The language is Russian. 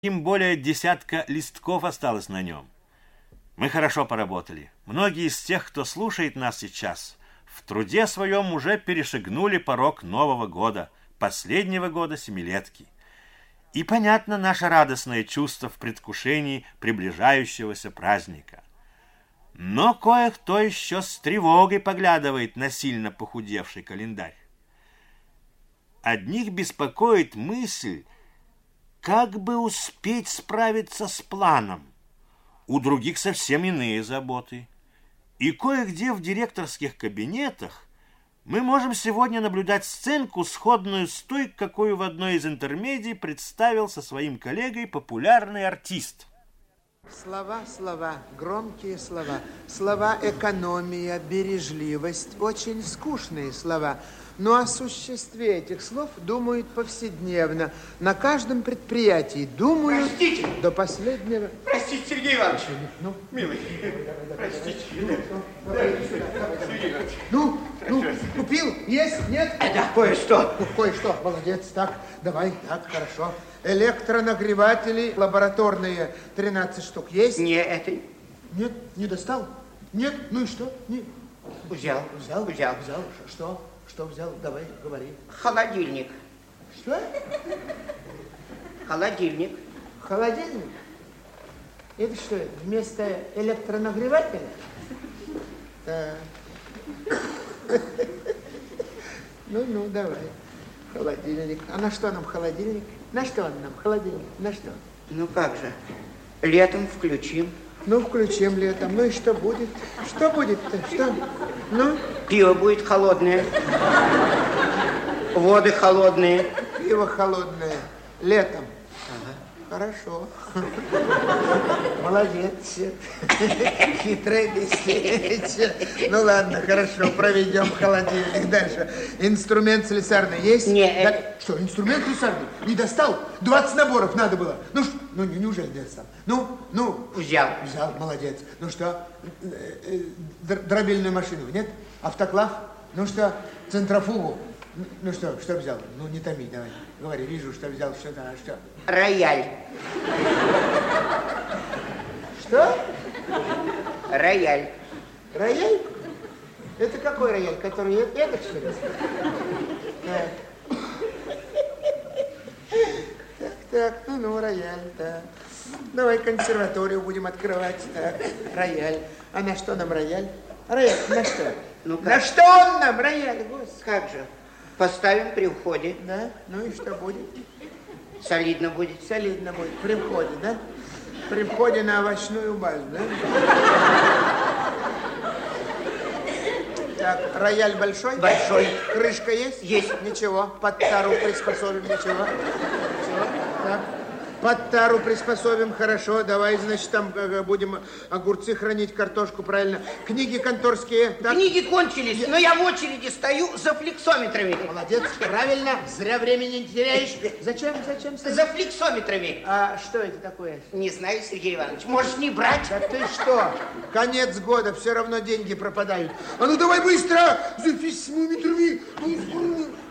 Им более десятка листков осталось на нем. Мы хорошо поработали. Многие из тех, кто слушает нас сейчас, в труде своем уже перешагнули порог Нового года, последнего года семилетки. И понятно наше радостное чувство в предвкушении приближающегося праздника. Но кое-кто еще с тревогой поглядывает на сильно похудевший календарь. Одних беспокоит мысль, как бы успеть справиться с планом. У других совсем иные заботы. И кое-где в директорских кабинетах мы можем сегодня наблюдать сценку, сходную с той, какую в одной из интермедий представил со своим коллегой популярный артист. Слова, громкие слова. Слова экономия, бережливость. Очень скучные слова. Но о существе этих слов думают повседневно. На каждом предприятии думают... Простите! До последнего... Простите, Сергей Иванович! Ну, милый, простите. Ну, купил? Есть? Нет? Да, кое-что. Кое-что, молодец. Так, давай, так, хорошо. Электронагреватели лабораторные 13 штук есть? Не, это... Нет, не достал? Нет, ну и что? Не... Взял. Что? Что взял? Давай, говори. Холодильник. Что? Холодильник. Холодильник? Это что, вместо электронагревателя? Так. Ну, давай. Холодильник. А на что нам холодильник? На что он нам, холодильник? На что? Ну как же, летом включим. Ну, включим летом. Ну и что будет? Что будет-то? Что? Ну? Пиво будет холодное. Воды холодные. Пиво холодное. Летом. Ага. Хорошо. Молодец. Хитрый действие. Ну ладно, хорошо, проведем холодильник. Дальше. Инструмент слесарный есть? Нет. Да, что, инструмент слесарный? Не достал? 20 наборов надо было. Ну, неужели не достал? Ну. Взял, молодец. Ну что, дробильную машину нет? Автоклав? Ну что, центрофугу? Ну что взял? Ну не томи, давай. Говори, вижу, что взял, что? Рояль. Что? Рояль. Рояль? Это какой рояль? Который этот, что ли? Так, ну, рояль, да. Давай консерваторию будем открывать. Так, рояль. А на что нам рояль? Рояль, на что? Ну как? На что он нам, рояль, господи? Как же? Поставим при входе. Да, ну и что будет? Солидно будет. Солидно будет. При входе, да? При входе на овощную базу, да? Так, рояль большой? Большой. Крышка есть? Есть. Ничего, под тару приспособим, ничего. Так, под тару приспособим, хорошо. Давай, значит, там будем огурцы хранить, картошку, правильно. Книги конторские. Так. Книги кончились, но я в очереди стою за флексометрами. Молодец, правильно. Зря времени не теряешь. Зачем стоишь? За флексометрами. А что это такое? Не знаю, Сергей Иванович, можешь не брать. Да ты что? Конец года, все равно деньги пропадают. А ну давай быстро! За флексометрами.